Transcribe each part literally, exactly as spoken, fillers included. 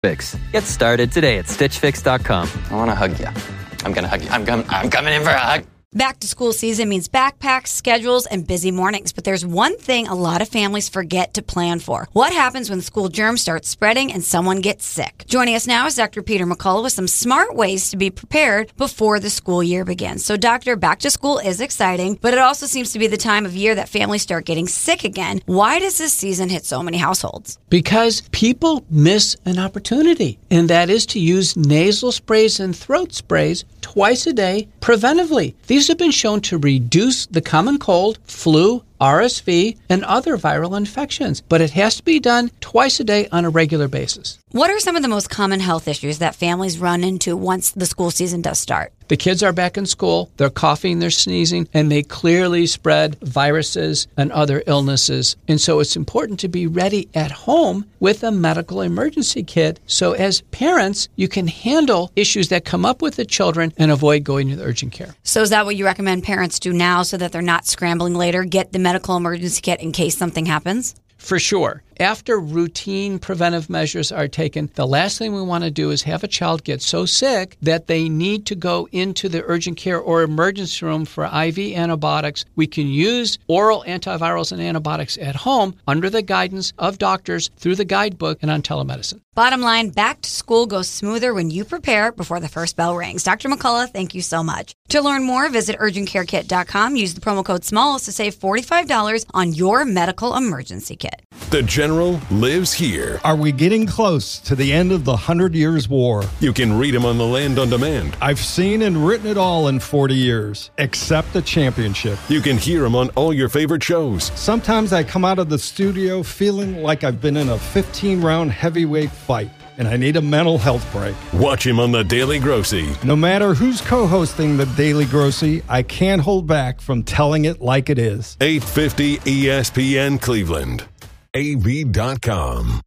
Fix. Get started today at stitch fix dot com. I want to hug you. I'm going to hug you. I'm, com- I'm coming in for a hug. Back to school season means backpacks, schedules, and busy mornings. But there's one thing a lot of families forget to plan for. What happens when school germs start spreading and someone gets sick? Joining us now is Doctor Peter McCullough with some smart ways to be prepared before the school year begins. So, Doctor, back to school is exciting, but it also seems to be the time of year that families start getting sick again. Why does this season hit so many households? Because people miss an opportunity, and that is to use nasal sprays and throat sprays twice a day preventively. These have been shown to reduce the common cold, flu, R S V, and other viral infections, but it has to be done twice a day on a regular basis. What are some of the most common health issues that families run into once the school season does start? The kids are back in school, they're coughing, they're sneezing, and they clearly spread viruses and other illnesses. And so it's important to be ready at home with a medical emergency kit. So as parents, you can handle issues that come up with the children and avoid going to the urgent care. So is that what you recommend parents do now so that they're not scrambling later? Get the medical emergency kit in case something happens? For sure. After routine preventive measures are taken, the last thing we want to do is have a child get so sick that they need to go into the urgent care or emergency room for I V antibiotics. We can use oral antivirals and antibiotics at home under the guidance of doctors through the guidebook and on telemedicine. Bottom line, back to school goes smoother when you prepare before the first bell rings. Doctor McCullough, thank you so much. To learn more, visit urgent care kit dot com. Use the promo code SMALLS to save forty-five dollars on your medical emergency kit. The General lives here. Are we getting close to the end of the Hundred Years' War? You can read him on the Land on Demand. I've seen and written it all in forty years, except the championship. You can hear him on all your favorite shows. Sometimes I come out of the studio feeling like I've been in a fifteen-round heavyweight fight, and I need a mental health break. Watch him on The Daily Grossy. No matter who's co-hosting The Daily Grossy, I can't hold back from telling it like it is. eight fifty E S P N Cleveland. A V dot com.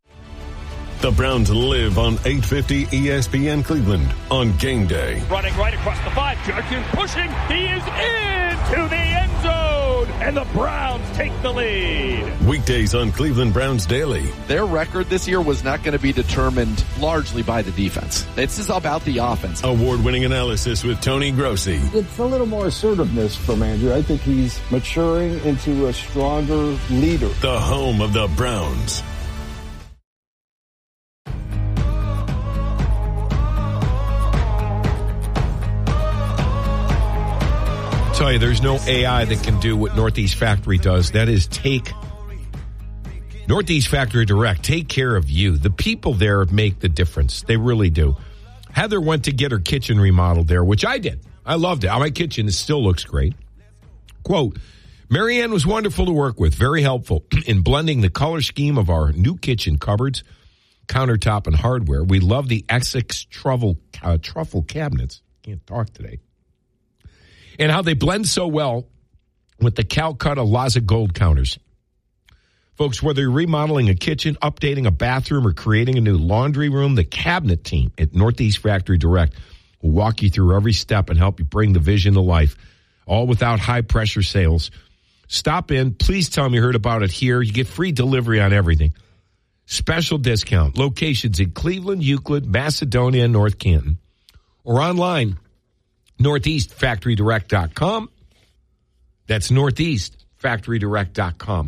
The Browns live on eight fifty E S P N Cleveland on game day. Running right across the five. Judkins pushing. He is into the end zone. And the Browns take the lead. Weekdays on Cleveland Browns Daily. Their record this year was not going to be determined largely by the defense. This is about the offense. Award-winning analysis with Tony Grossi. It's a little more assertiveness from Andrew. I think he's maturing into a stronger leader. The home of the Browns. Tell you, there's no A I that can do what Northeast Factory does. That is take Northeast Factory Direct. Take care of you. The people there make the difference. They really do. Heather went to get her kitchen remodeled there, which I did. I loved it. My kitchen still looks great. Quote, Marianne was wonderful to work with, very helpful in blending the color scheme of our new kitchen cupboards, countertop, and hardware. We love the Essex truffle, uh, truffle cabinets. Can't talk today. And how they blend so well with the Calcutta Laza Gold counters. Folks, whether you're remodeling a kitchen, updating a bathroom, or creating a new laundry room, the cabinet team at Northeast Factory Direct will walk you through every step and help you bring the vision to life, all without high-pressure sales. Stop in. Please tell them you heard about it here. You get free delivery on everything. Special discount. Locations in Cleveland, Euclid, Macedonia, and North Canton. Or online, northeast factory direct dot com. That's northeast factory direct dot com.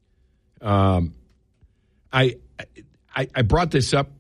Um, I, I I brought this up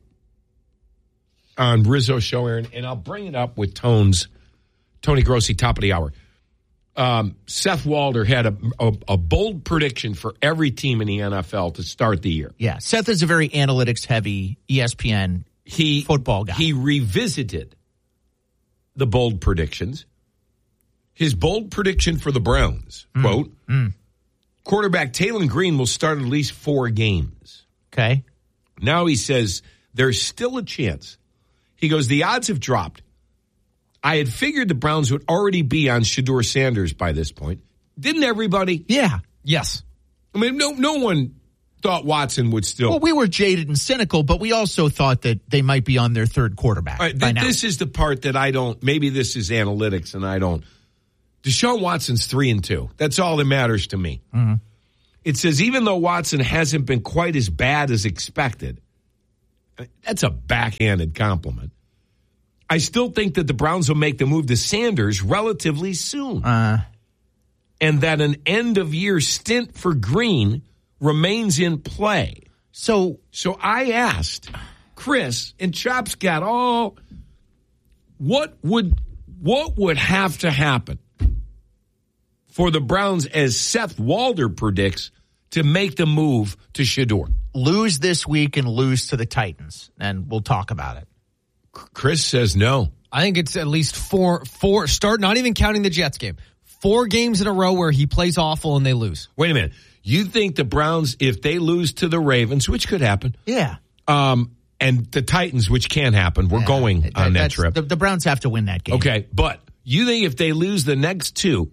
on Rizzo's show, Aaron, and I'll bring it up with Tones, Tony Grossi, top of the hour. Um, Seth Walder had a, a, a bold prediction for every team in the N F L to start the year. Yeah, Seth is a very analytics-heavy E S P N he, football guy. He revisited the bold predictions. His bold prediction for the Browns, mm. quote, mm. quarterback Taylor Green will start at least four games. Okay. Now he says there's still a chance. He goes, the odds have dropped. I had figured the Browns would already be on Shedeur Sanders by this point. Didn't everybody? Yeah. Yes. I mean, no, no one thought Watson would still. Well, we were jaded and cynical, but we also thought that they might be on their third quarterback. All right, by th- now. This is the part that I don't. Maybe this is analytics, and I don't. Deshaun Watson's three and two. That's all that matters to me. Mm-hmm. It says even though Watson hasn't been quite as bad as expected, That's a backhanded compliment. I still think that the Browns will make the move to Sanders relatively soon. Uh, and that an end-of-year stint for Green remains in play. So, so I asked Chris, and Chops got all, what would what would have to happen for the Browns, as Seth Walder predicts, to make the move to Shedeur? Lose this week and lose to the Titans, and we'll talk about it. Chris says no. I think it's at least four, four, start, not even counting the Jets game, four games in a row where he plays awful and they lose. Wait a minute. You think the Browns, if they lose to the Ravens, which could happen, yeah, um, and the Titans, which can happen, we're yeah, going that, on that trip. The, the Browns have to win that game. Okay, but you think if they lose the next two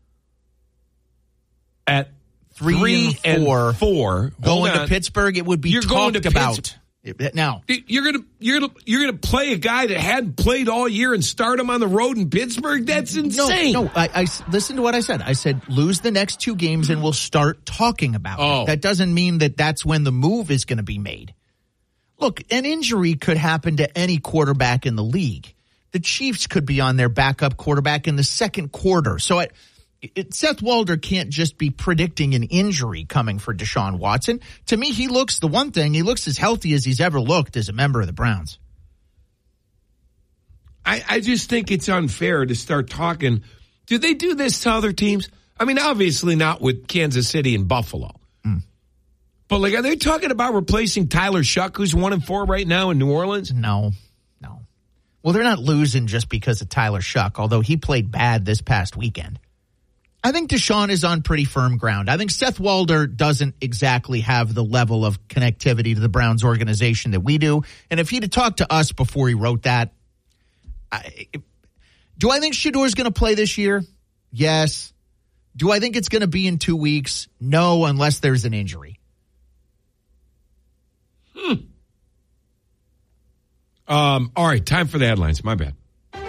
at three, three and four, and four going to Pittsburgh, it would be you're talked going to about. Pittsburgh. Now you're gonna you're gonna you're gonna play a guy that hadn't played all year and start him on the road in Pittsburgh. That's insane. No, no. I, I listen to what I said. I said lose the next two games and we'll start talking about oh. it. That doesn't mean that that's when the move is going to be made. Look, an injury could happen to any quarterback in the league. The Chiefs could be on their backup quarterback in the second quarter. So I. It, Seth Walder can't just be predicting an injury coming for Deshaun Watson. To me, he looks, the one thing, he looks as healthy as he's ever looked as a member of the Browns. I, I just think it's unfair to start talking. Do they do this to other teams? I mean, obviously not with Kansas City and Buffalo. Mm. But, like, are they talking about replacing Tyler Shuck, who's one and four right now in New Orleans? No, no. Well, they're not losing just because of Tyler Shuck, although he played bad this past weekend. I think Deshaun is on pretty firm ground. I think Seth Walder doesn't exactly have the level of connectivity to the Browns organization that we do. And if he'd have talked to us before he wrote that, I, do I think Shedeur is going to play this year? Yes. Do I think it's going to be in two weeks? No, unless there's an injury. Hmm. Um. All right, time for the headlines. My bad.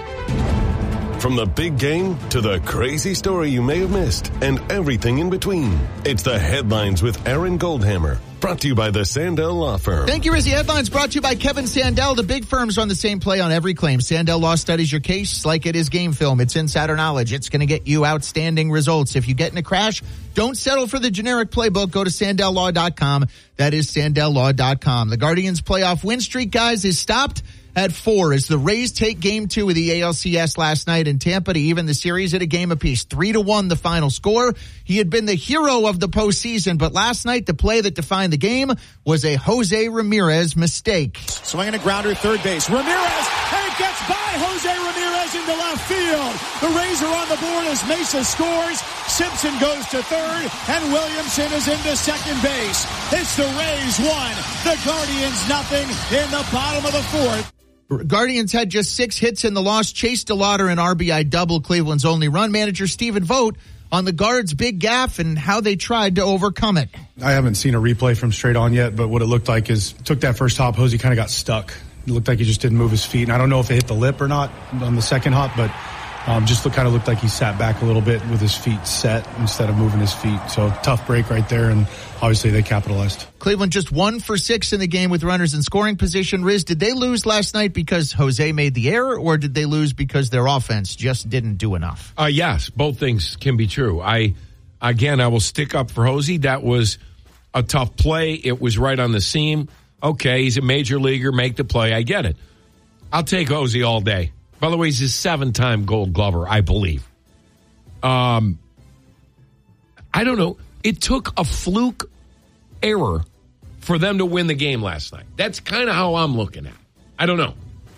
From the big game to the crazy story you may have missed and everything in between. It's the Headlines with Aaron Goldhammer. Brought to you by the Sandell Law Firm. Thank you, Rizzy. Headlines brought to you by Kevin Sandell. The big firms on the same play on every claim. Sandell Law studies your case like it is game film. It's insider knowledge. It's going to get you outstanding results. If you get in a crash, don't settle for the generic playbook. Go to Sandell Law dot com. That is Sandell Law dot com. The Guardians' playoff win streak, guys, is stopped at four as the Rays take game two of the A L C S last night in Tampa to even the series at a game apiece. Three to one the final score. He had been the hero of the postseason, but last night the play that defined the game was a Jose Ramirez mistake. Swinging a grounder third base. Ramirez, and it gets by Jose Ramirez into left field. The Rays are on the board as Mesa scores. Simpson goes to third, and Williamson is into second base. It's the Rays one, the Guardians nothing in the bottom of the fourth. Guardians had just six hits in the loss. Chase DeLauder, an R B I double, Cleveland's only run. Manager Stephen Vogt on the Guards' big gaffe and how they tried to overcome it. I haven't seen a replay from straight on yet, but what it looked like is took that first hop, Jose kind of got stuck. It looked like he just didn't move his feet. And I don't know if it hit the lip or not on the second hop, but um, just look, kind of looked like he sat back a little bit with his feet set instead of moving his feet. So tough break right there, and obviously they capitalized. Cleveland just one for six in the game with runners in scoring position. Riz, did they lose last night because Jose made the error, or did they lose because their offense just didn't do enough? Uh, yes, both things can be true. I, again, I will stick up for Jose. That was a tough play. It was right on the seam. Okay, he's a major leaguer. Make the play. I get it. I'll take Jose all day. By the way, he's a seven-time Gold Glover, I believe. Um, I don't know. It took a fluke error for them to win the game last night. That's kind of how I'm looking at it. I don't know.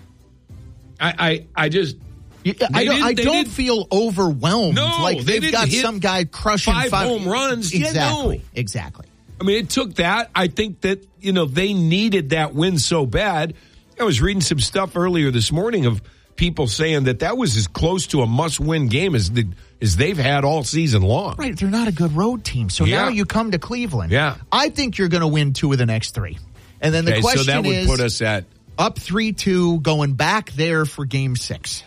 I I, I just... I don't, I don't feel overwhelmed. No, like they've they got some guy crushing five, five home runs. Exactly, yeah, no. exactly. I mean, it took that. I think that, you know, they needed that win so bad. I was reading some stuff earlier this morning of people saying that that was as close to a must-win game as the, as they've had all season long. Right, they're not a good road team. So yeah. now you come to Cleveland. Yeah. I think you're going to win two of the next three. And then the okay, question so that would is, put us at up three two, going back there for game six.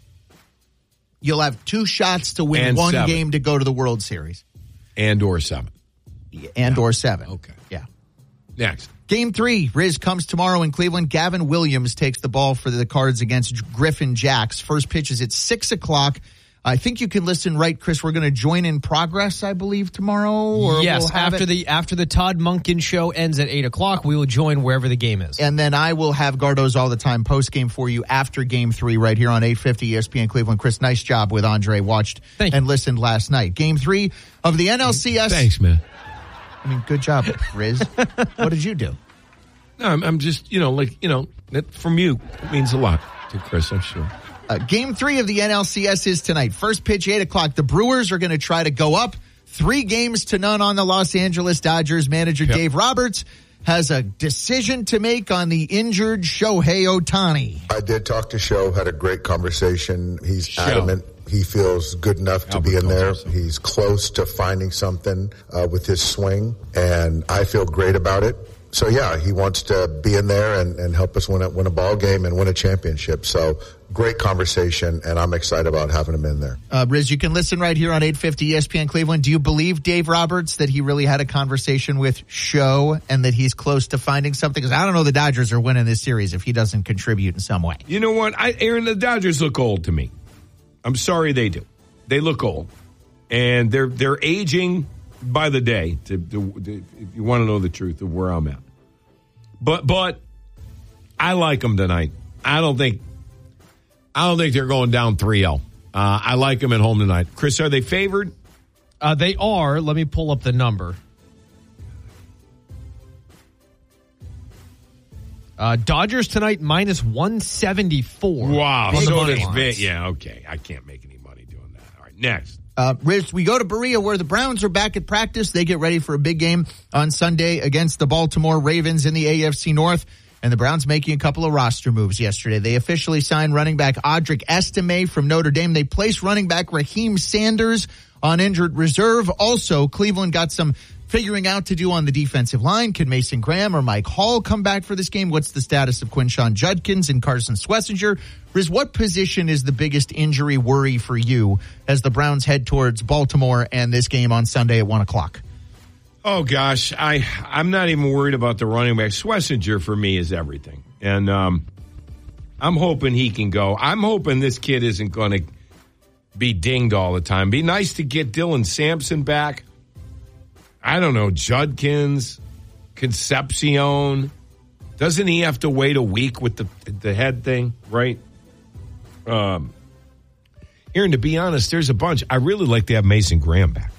You'll have two shots to win and one seven. game to go to the World Series. And or seven. And yeah. or seven. Okay. Yeah. Next. Game three, Riz comes tomorrow in Cleveland. Gavin Williams takes the ball for the Cards against Griffin Jacks. First pitch is at six o'clock. I think you can listen, right, Chris? We're going to join in progress, I believe, tomorrow. Or yes, we'll have after it. the after the Todd Monken show ends at eight o'clock, we will join wherever the game is. And then I will have Gardo's All the Time post game for you after Game Three, right here on eight fifty E S P N Cleveland. Chris, nice job with Andre. Watched Thank and you. listened last night. Game Three of the N L C S. Thanks, man. I mean, good job, Riz. What did you do? No, I'm, I'm just, you know, like, you know, that from you it means a lot to Chris, I'm sure. Uh, game three of the N L C S is tonight. First pitch, eight o'clock. The Brewers are going to try to go up three games to none on the Los Angeles Dodgers. Manager Yep. Dave Roberts has a decision to make on the injured Shohei Ohtani. I did talk to Sho, had a great conversation. He's Sho. adamant. He feels good enough to Albert be in there. calls himself. He's close to finding something uh, with his swing, and I feel great about it. So, yeah, he wants to be in there and, and help us win a, win a ball game and win a championship. So, great conversation, and I'm excited about having him in there. Uh, Riz, you can listen right here on eight fifty E S P N Cleveland. Do you believe Dave Roberts that he really had a conversation with Sho and that he's close to finding something? Because I don't know the Dodgers are winning this series if he doesn't contribute in some way. You know what? I, Aaron, the Dodgers look old to me. I'm sorry they do. They look old. And they're they're aging by the day, to, to, to, if you want to know the truth of where I'm at. But but I like them tonight. I don't think I don't think they're going down three oh. Uh, I like them at home tonight. Chris, are they favored? Uh, they are. Let me pull up the number. Uh, Dodgers tonight minus one seventy-four. Wow. on the So money does lines. Vic. Yeah, okay. I can't make any money doing that. All right, next. Uh, Riz, we go to Berea where the Browns are back at practice. They get ready for a big game on Sunday against the Baltimore Ravens in the A F C North. And the Browns making a couple of roster moves yesterday. They officially signed running back Audric Estime from Notre Dame. They placed running back Raheem Sanders on injured reserve. Also, Cleveland got some figuring out to do on the defensive line. Can Mason Graham or Mike Hall come back for this game? What's the status of Quinshon Judkins and Carson Schlesinger? Riz, what position is the biggest injury worry for you as the Browns head towards Baltimore and this game on Sunday at one o'clock? Oh, gosh, I, I'm not even worried about the running back. Schlesinger, for me, is everything. And um, I'm hoping he can go. I'm hoping this kid isn't going to be dinged all the time. Be nice to get Dylan Sampson back. I don't know, Judkins, Concepcion. Doesn't he have to wait a week with the the head thing, right? Um, Aaron, to be honest, there's a bunch. I really like to have Mason Graham back.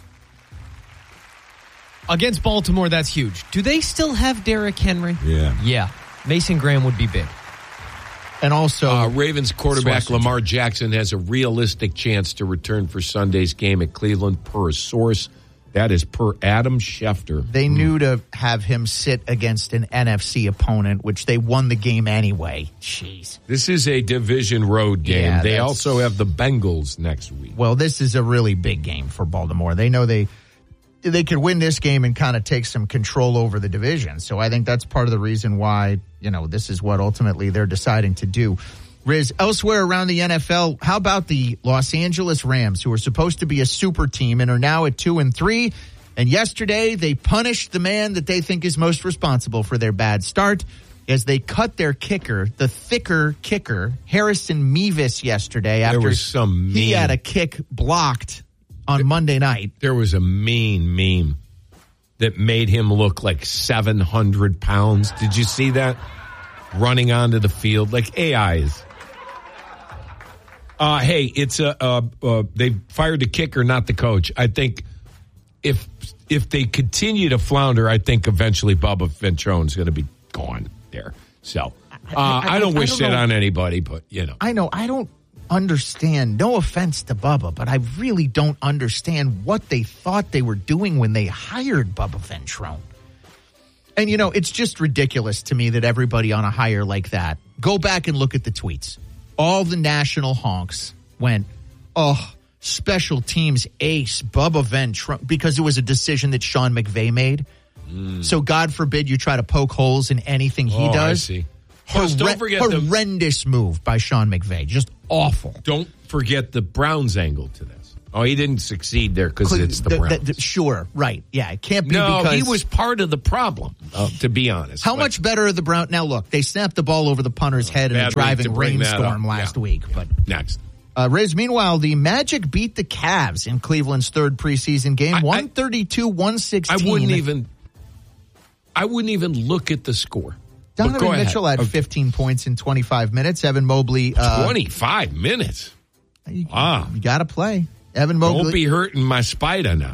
Against Baltimore, that's huge. Do they still have Derrick Henry? Yeah. Yeah. Mason Graham would be big. And also, uh, Ravens quarterback Schlesinger. Lamar Jackson has a realistic chance to return for Sunday's game at Cleveland per a source. That is per Adam Schefter. They mm. knew to have him sit against an N F C opponent, which they won the game anyway. Jeez. This is a division road game. Yeah, they that's... also have the Bengals next week. Well, this is a really big game for Baltimore. They know they they could win this game and kind of take some control over the division. So I think that's part of the reason why, you know, this is what ultimately they're deciding to do. Riz, elsewhere around the N F L, how about the Los Angeles Rams, who are supposed to be a super team and are now at two and three? And yesterday they punished the man that they think is most responsible for their bad start as they cut their kicker, the thicker kicker, Harrison Mevis, yesterday after there was some mean, he had a kick blocked on Monday night. There was a mean meme that made him look like seven hundred pounds. Did you see that? Running onto the field like A Is. Uh, hey, it's a uh, uh, they fired the kicker, not the coach. I think if if they continue to flounder, I think eventually Bubba Ventrone's going to be gone there. So uh, I, I, I don't I, wish I don't that know. on anybody, but you know, I know I don't understand. No offense to Bubba, but I really don't understand what they thought they were doing when they hired Bubba Ventrone. And, you know, it's just ridiculous to me that everybody on a hire like that, go back and look at the tweets. All the national honks went, oh, special teams ace, Bubba Ventrone, because it was a decision that Sean McVay made. Mm. So God forbid you try to poke holes in anything he oh, does. I see. Plus, Horre- don't forget horrendous the, move by Sean McVay. Just awful. Don't forget the Browns angle to this. Oh, he didn't succeed there because it's the th- Browns. th- sure, right. Yeah, it can't be no, because... he was part of the problem, uh, to be honest. How But much better are the Browns? Now, look, they snapped the ball over the punter's head in a bad week driving to bring that rainstorm up. last Yeah. week. But Next. Uh, Riz, meanwhile, the Magic beat the Cavs in Cleveland's third preseason game, one thirty-two one sixteen. I wouldn't even I wouldn't even look at the score. But go Donovan ahead. Mitchell had Okay. fifteen points in twenty-five minutes. Evan Mobley... Uh, twenty-five minutes. You, Wow. You got to play. Evan Mobley... Don't be hurting my spider now.